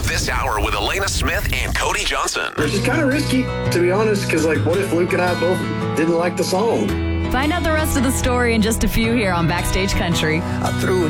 up this hour with Elena Smith and Cody Johnson. Which is kind of risky, to be honest, because, what if Luke and I both didn't like the song? Find out the rest of the story in just a few here on Backstage Country. I threw